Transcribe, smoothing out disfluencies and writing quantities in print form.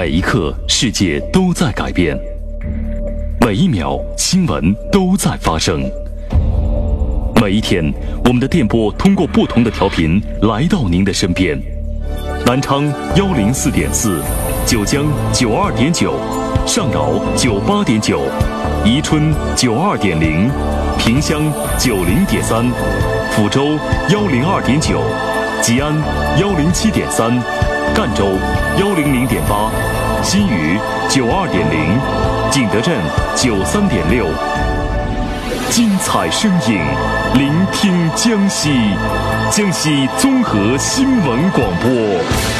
每一刻，世界都在改变；每一秒，新闻都在发生。每一天，我们的电波通过不同的调频来到您的身边。南昌104.4，九江92.9，上饶98.9，宜春92.0，萍乡90.3，抚州102.9，吉安107.3，赣州100.8，新余92.0，景德镇93.6。精彩声影，聆听江西，江西综合新闻广播。